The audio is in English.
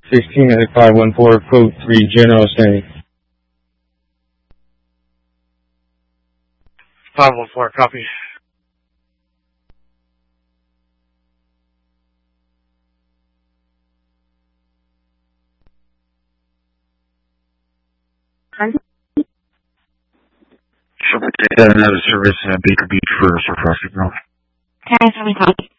16 at 514, code 3, General Standing. 514, copy. Another service, Baker Beach for Surf Rescue. Okay, 7 copy.